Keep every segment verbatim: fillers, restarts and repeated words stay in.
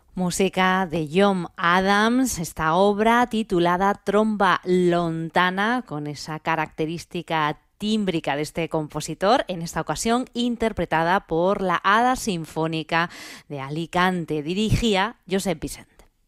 Música de John Adams, esta obra titulada Tromba Lontana, con esa característica tímbrica de este compositor, en esta ocasión interpretada por la Hada Sinfónica de Alicante. Dirigía Josep Vicent.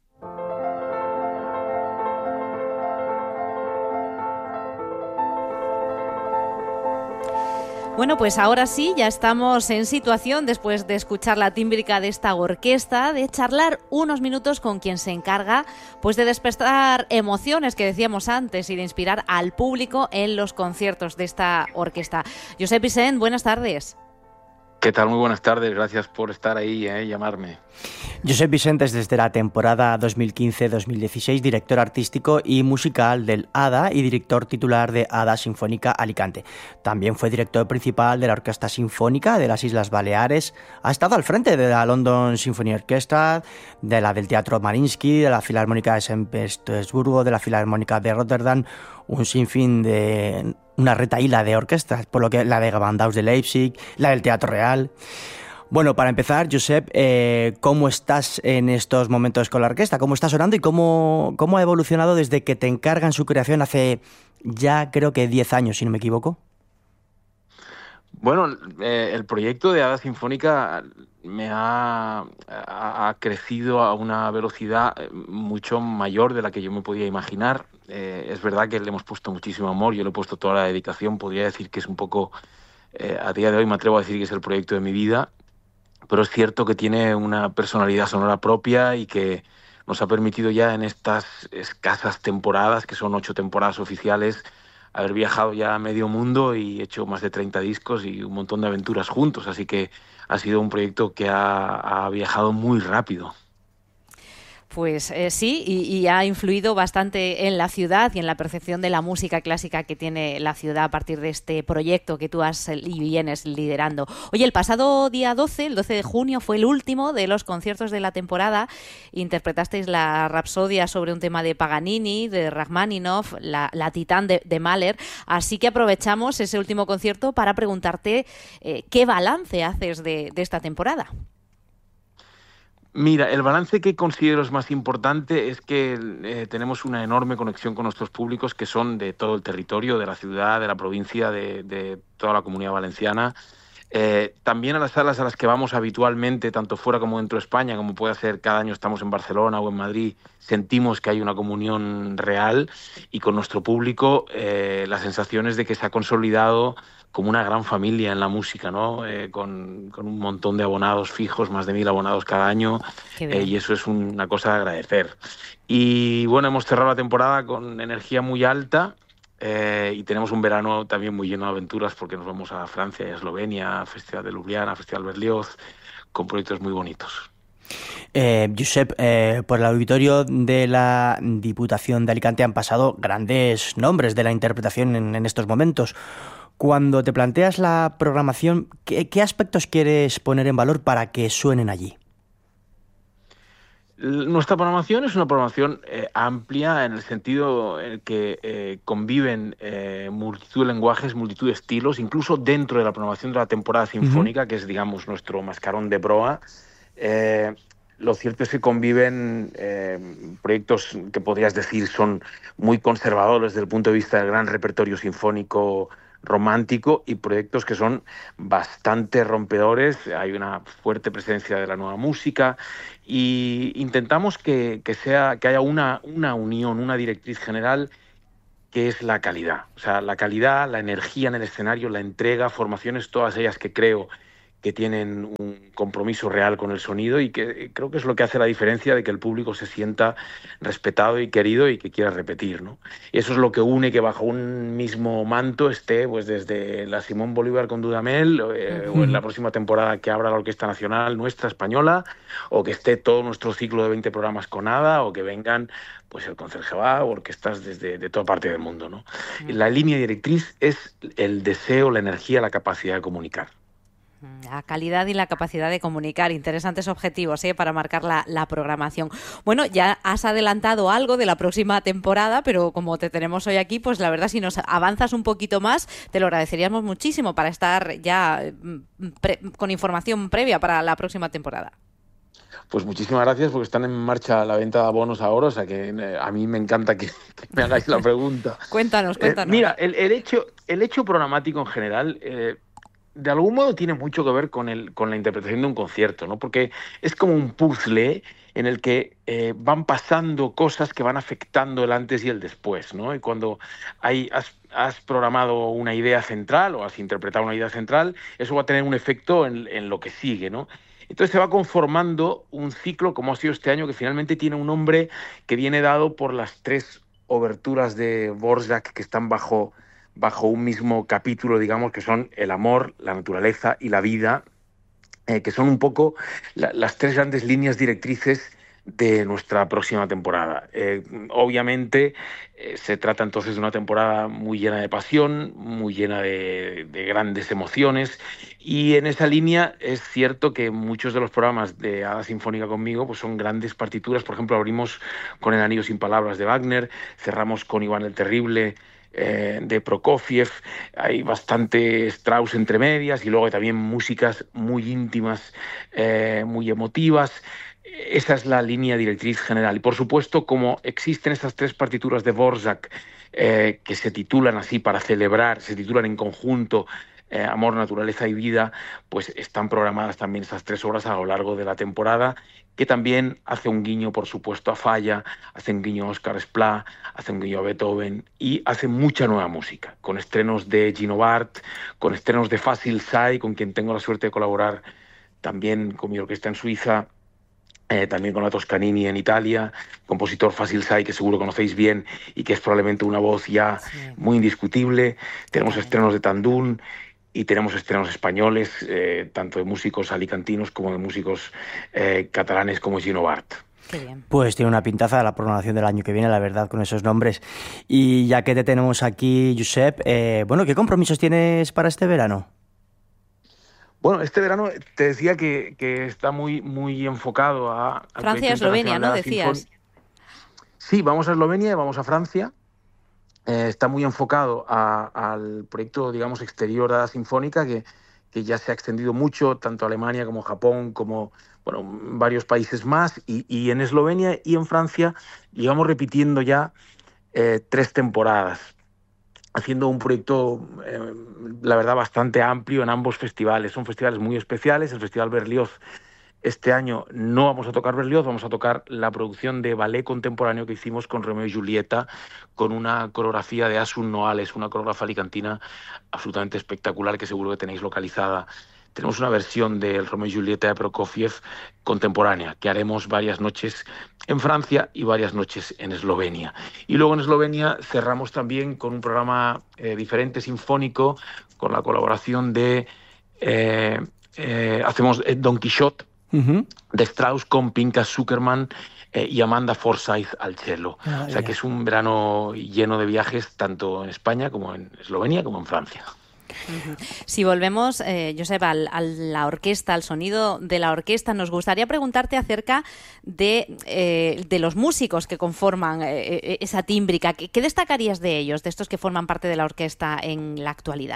Bueno, pues ahora sí, ya estamos en situación, después de escuchar la tímbrica de esta orquesta, de charlar unos minutos con quien se encarga pues de despertar emociones, que decíamos antes, y de inspirar al público en los conciertos de esta orquesta. Josep Vicent, buenas tardes. ¿Qué tal? Muy buenas tardes, gracias por estar ahí y eh, llamarme. Josep Vicent es desde la temporada dos mil quince dos mil dieciséis director artístico y musical del Hada y director titular de Hada Sinfónica Alicante. También fue director principal de la Orquesta Sinfónica de las Islas Baleares. Ha estado al frente de la London Symphony Orchestra, de la del Teatro Mariinsky, de la Filarmónica de San Petersburgo, de la Filarmónica de Rotterdam, un sinfín de... una retahíla de orquestas, por lo que la de Gewandhaus de Leipzig, la del Teatro Real. Bueno, para empezar, Josep, eh, ¿cómo estás en estos momentos con la orquesta? ¿Cómo está sonando y cómo, cómo ha evolucionado desde que te encargan su creación hace ya creo que diez años, si no me equivoco? Bueno, eh, el proyecto de Hada Sinfónica me ha, ha, ha crecido a una velocidad mucho mayor de la que yo me podía imaginar. Eh, es verdad que le hemos puesto muchísimo amor, yo le he puesto toda la dedicación, podría decir que es un poco, eh, a día de hoy me atrevo a decir que es el proyecto de mi vida, pero es cierto que tiene una personalidad sonora propia y que nos ha permitido ya en estas escasas temporadas, que son ocho temporadas oficiales, haber viajado ya a medio mundo y hecho más de treinta discos y un montón de aventuras juntos, así que ha sido un proyecto que ha, ha viajado muy rápido. Pues eh, sí, y, y ha influido bastante en la ciudad y en la percepción de la música clásica que tiene la ciudad a partir de este proyecto que tú has y vienes liderando. Oye, el pasado día doce, el doce de junio, fue el último de los conciertos de la temporada. Interpretasteis la Rapsodia sobre un tema de Paganini, de Rachmaninoff, la, la Titán de, de Mahler. Así que aprovechamos ese último concierto para preguntarte eh, qué balance haces de, de esta temporada. Mira, el balance que considero es más importante es que eh, tenemos una enorme conexión con nuestros públicos que son de todo el territorio, de la ciudad, de la provincia, de, de toda la Comunidad Valenciana. Eh, también a las salas a las que vamos habitualmente, tanto fuera como dentro de España, como puede ser cada año estamos en Barcelona o en Madrid, sentimos que hay una comunión real y con nuestro público eh, la sensación es de que se ha consolidado como una gran familia en la música, ¿no? Eh, con, con un montón de abonados fijos, más de mil abonados cada año, eh, y eso es una cosa de agradecer. Y bueno, hemos cerrado la temporada con energía muy alta eh, y tenemos un verano también muy lleno de aventuras porque nos vamos a Francia y a Eslovenia, Festival de Ljubljana, Festival Berlioz, con proyectos muy bonitos. Eh, Josep, eh, por el auditorio de la Diputación de Alicante han pasado grandes nombres de la interpretación en, en estos momentos. Cuando te planteas la programación, ¿qué, qué aspectos quieres poner en valor para que suenen allí? Nuestra programación es una programación eh, amplia en el sentido en el que eh, conviven eh, multitud de lenguajes, multitud de estilos, incluso dentro de la programación de la temporada sinfónica, uh-huh. que es, digamos, nuestro mascarón de proa. Eh, lo cierto es que conviven eh, proyectos que podrías decir son muy conservadores desde el punto de vista del gran repertorio sinfónico romántico y proyectos que son bastante rompedores. Hay una fuerte presencia de la nueva música y intentamos que, que, sea, que haya una, una unión, una directriz general que es la calidad. O sea, la calidad, la energía en el escenario, la entrega, formaciones, todas ellas que creo que tienen un compromiso real con el sonido y que creo que es lo que hace la diferencia de que el público se sienta respetado y querido y que quiera repetir, ¿no? Y eso es lo que une que bajo un mismo manto esté pues desde la Simón Bolívar con Dudamel eh, uh-huh. o en la próxima temporada que abra la Orquesta Nacional nuestra española, o que esté todo nuestro ciclo de veinte programas con Hada, o que vengan pues el Concertgebouw o orquestas desde de toda parte del mundo, ¿no? Uh-huh. La línea directriz es el deseo, la energía, la capacidad de comunicar. La calidad y la capacidad de comunicar, interesantes objetivos ¿eh? para marcar la, la programación. Bueno, ya has adelantado algo de la próxima temporada, pero como te tenemos hoy aquí, pues la verdad si nos avanzas un poquito más, te lo agradeceríamos muchísimo para estar ya pre- con información previa para la próxima temporada. Pues muchísimas gracias, porque están en marcha la venta de abonos ahora, o sea que eh, a mí me encanta que, que me hagáis la pregunta. Cuéntanos, cuéntanos. Eh, mira, el, el, hecho, el hecho programático en general, eh, de algún modo tiene mucho que ver con, el, con la interpretación de un concierto, ¿no? Porque es como un puzzle en el que eh, van pasando cosas que van afectando el antes y el después, ¿no? Y cuando hay, has, has programado una idea central o has interpretado una idea central, eso va a tener un efecto en, en lo que sigue, ¿no? Entonces se va conformando un ciclo, como ha sido este año, que finalmente tiene un nombre que viene dado por las tres oberturas de Dvořák que están bajo, bajo un mismo capítulo, digamos, que son el amor, la naturaleza y la vida, eh, que son un poco la, las tres grandes líneas directrices de nuestra próxima temporada. Eh, obviamente eh, se trata entonces de una temporada muy llena de pasión, muy llena de, de grandes emociones, y en esa línea es cierto que muchos de los programas de Hada Sinfónica conmigo pues son grandes partituras. Por ejemplo, abrimos con El Anillo sin palabras de Wagner, cerramos con Iván el Terrible eh, de Prokofiev, hay bastante Strauss entre medias y luego hay también músicas muy íntimas, eh, muy emotivas. Esa es la línea directriz general. Y por supuesto, como existen estas tres partituras de Dvořák eh, que se titulan así para celebrar, se titulan en conjunto eh, Amor, Naturaleza y Vida, pues están programadas también esas tres obras a lo largo de la temporada, que también hace un guiño, por supuesto, a Falla, hace un guiño a Oscar Splá, hace un guiño a Beethoven y hace mucha nueva música, con estrenos de Gino Bart, con estrenos de Fácil Say, con quien tengo la suerte de colaborar también con mi orquesta en Suiza, Eh, también con la Toscanini en Italia, compositor Fácil Say, que seguro conocéis bien y que es probablemente una voz ya sí. muy indiscutible. Tenemos estrenos de Tandún y tenemos estrenos españoles, eh, tanto de músicos alicantinos como de músicos eh, catalanes como Gino Bart. Qué bien. Pues tiene una pintaza de la programación del año que viene, la verdad, con esos nombres. Y ya que te tenemos aquí, Josep, eh, bueno, ¿qué compromisos tienes para este verano? Bueno, este verano te decía que, que está muy, muy enfocado a... Francia y Eslovenia, ¿no? Decías. Sí, vamos a Eslovenia y vamos a Francia. Eh, está muy enfocado a, al proyecto, digamos, exterior de Hada Sinfónica, que, que ya se ha extendido mucho, tanto a Alemania como Japón, como bueno, varios países más. Y, y en Eslovenia y en Francia llevamos repitiendo ya eh, tres temporadas, haciendo un proyecto, eh, la verdad, bastante amplio en ambos festivales. Son festivales muy especiales. El Festival Berlioz, este año no vamos a tocar Berlioz, vamos a tocar la producción de ballet contemporáneo que hicimos con Romeo y Julieta, con una coreografía de Asun Noales, una coreógrafa alicantina absolutamente espectacular que seguro que tenéis localizada. Tenemos una versión del Romeo y Julieta de Prokofiev contemporánea, que haremos varias noches en Francia y varias noches en Eslovenia. Y luego en Eslovenia cerramos también con un programa eh, diferente, sinfónico, con la colaboración de... Eh, eh, hacemos Don Quixote, uh-huh. de Strauss con Pinka Zuckerman eh, y Amanda Forsyth al cello. Ah, o sea yeah. que es un verano lleno de viajes, tanto en España como en Eslovenia como en Francia. Si volvemos, eh, Josep, a la orquesta, al sonido de la orquesta, nos gustaría preguntarte acerca de, eh, de los músicos que conforman eh, esa tímbrica. ¿Qué, ¿Qué destacarías de ellos, de estos que forman parte de la orquesta en la actualidad?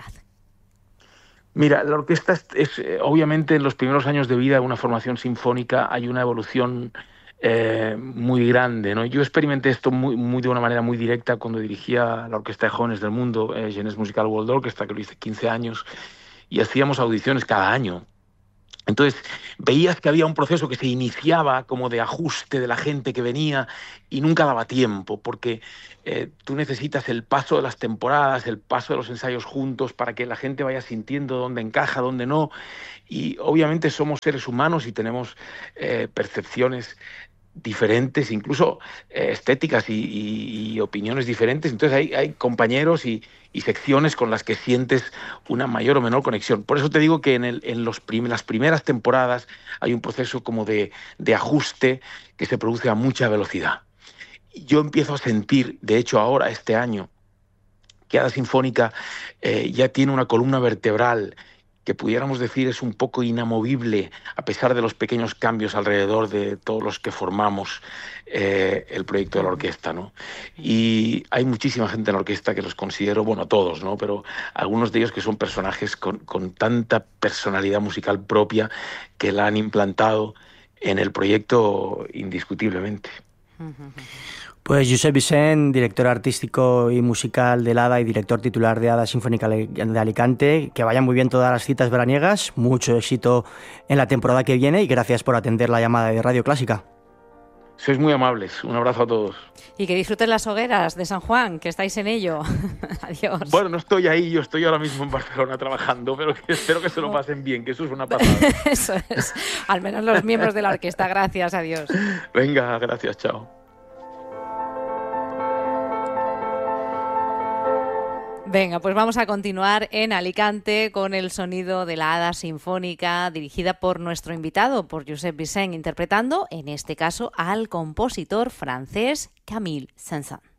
Mira, la orquesta es, es obviamente en los primeros años de vida de una formación sinfónica hay una evolución Eh, muy grande, ¿no? Yo experimenté esto muy, muy de una manera muy directa cuando dirigía la Orquesta de Jóvenes del Mundo, eh, Jeunesse Musical World Orchestra, que lo hice quince años, y hacíamos audiciones cada año. Entonces veías que había un proceso que se iniciaba como de ajuste de la gente que venía y nunca daba tiempo, porque eh, tú necesitas el paso de las temporadas, el paso de los ensayos juntos para que la gente vaya sintiendo dónde encaja, dónde no. Y obviamente somos seres humanos y tenemos eh, percepciones diferentes, incluso eh, estéticas y, y, y opiniones diferentes. Entonces hay, hay compañeros y, y secciones con las que sientes una mayor o menor conexión. Por eso te digo que en, el, en los prim las primeras temporadas hay un proceso como de, de ajuste que se produce a mucha velocidad. Yo empiezo a sentir, de hecho ahora, este año, que Hada Sinfónica eh, ya tiene una columna vertebral que pudiéramos decir es un poco inamovible a pesar de los pequeños cambios alrededor de todos los que formamos eh, el proyecto de la orquesta, ¿no? Y hay muchísima gente en la orquesta que los considero, bueno, todos, ¿no? Pero algunos de ellos que son personajes con, con tanta personalidad musical propia que la han implantado en el proyecto indiscutiblemente. Pues Josep Vicent, director artístico y musical del ADA y director titular de ADA Sinfónica de Alicante, que vayan muy bien todas las citas veraniegas, mucho éxito en la temporada que viene y gracias por atender la llamada de Radio Clásica. Sois muy amables, un abrazo a todos. Y que disfruten las hogueras de San Juan, que estáis en ello. Adiós. Bueno, no estoy ahí, yo estoy ahora mismo en Barcelona trabajando, pero que espero que se lo pasen bien, que eso es una pasada. Eso es, al menos los miembros de la orquesta, gracias, adiós. Venga, gracias, chao. Venga, pues vamos a continuar en Alicante con el sonido de la Hada Sinfónica dirigida por nuestro invitado, por Josep Vicent, interpretando, en este caso, al compositor francés Camille Saint-Saëns.